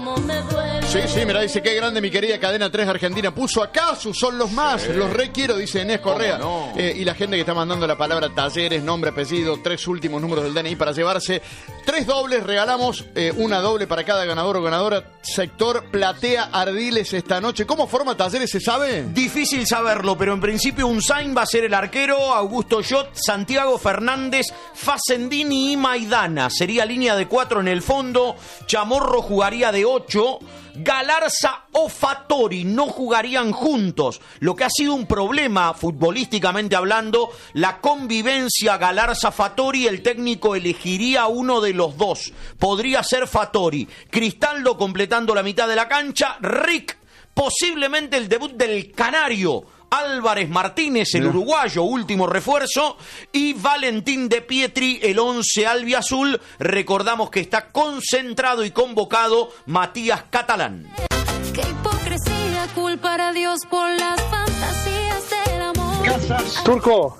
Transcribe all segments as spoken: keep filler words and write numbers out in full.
Sí, sí, mira, dice, qué grande mi querida Cadena tres Argentina. Puso acá, sus son los más, sí. Los requiero, dice Inés Correa. No? Eh, y la gente que está mandando la palabra talleres, nombre, apellido, tres últimos números del D N I para llevarse tres dobles. Regalamos eh, una doble para cada ganador o ganadora. Sector Platea Ardiles esta noche. ¿Cómo forma Talleres, se sabe? Difícil saberlo, pero en principio Unzain va a ser el arquero, Augusto Jot, Santiago Fernández, Facendini y Maidana. Sería línea de cuatro en el fondo. Chamorro jugaría de ocho. Galarza o Fattori no jugarían juntos, lo que ha sido un problema futbolísticamente hablando. La convivencia Galarza-Fattori, el técnico elegiría uno de los dos. Podría ser Fattori. Cristaldo completando la mitad de la cancha. Rick, posiblemente el debut del Canario. Álvarez Martínez, el uruguayo, último refuerzo, y Valentín de Pietri, el once albiazul. Recordamos que está concentrado y convocado Matías Catalán. Qué hipocresía culpar a Dios por las fantasías del amor. Casas. Turco,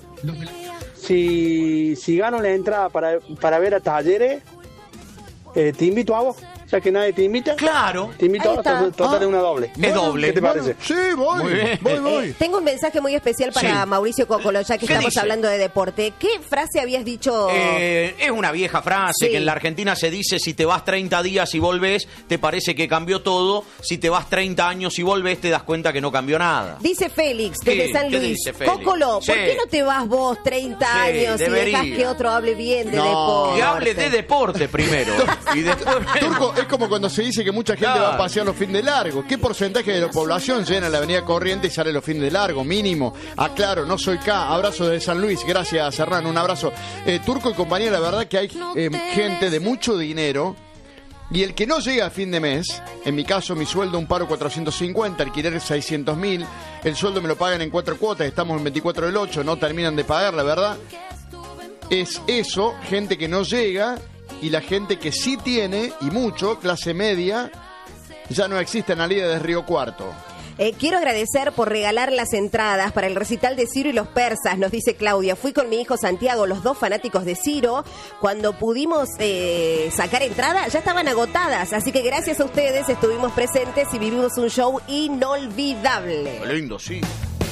si, si gano la entrada para, para ver a Talleres, eh, te invito a vos. Ya que nadie te invita. Claro. Te invito a tratar de una doble. Es doble. ¿Qué te parece? Sí, voy. Voy, voy. Eh, tengo un mensaje muy especial para sí. Mauricio Cocolo, ya que estamos dice? hablando de deporte. ¿Qué frase habías dicho? Eh, es una vieja frase sí. que en la Argentina se dice: si te vas treinta días y volvés, te parece que cambió todo. Si te vas treinta años y volvés, te das cuenta que no cambió nada. Dice Félix, desde ¿Qué? San ¿Qué Luis. dice Félix? Cocolo, Sí. ¿por qué no te vas vos treinta Sí, años debería. y dejas que otro hable bien de no, deporte? Que hable de deporte primero. y después. Turco, es como cuando se dice que mucha gente claro. va a pasear los fines de largo. ¿Qué porcentaje de la población llena la avenida Corrientes y sale los fines de largo? Mínimo. Aclaro, no soy K. Abrazo desde San Luis. Gracias, Hernán. Un abrazo. Eh, Turco y compañía, la verdad que hay eh, gente de mucho dinero. Y el que no llega a fin de mes, en mi caso, mi sueldo, un paro cuatrocientos cincuenta, alquiler seiscientos mil, el sueldo me lo pagan en cuatro cuotas, estamos en veinticuatro del ocho, no terminan de pagar, la verdad. Es eso, gente que no llega, y la gente que sí tiene, y mucho, clase media, ya no existe en la Liga de Río Cuarto. Eh, quiero agradecer por regalar las entradas para el recital de Ciro y los Persas, nos dice Claudia. Fui con mi hijo Santiago, los dos fanáticos de Ciro. Cuando pudimos eh, sacar entrada, ya estaban agotadas. Así que gracias a ustedes estuvimos presentes y vivimos un show inolvidable. Qué lindo, sí.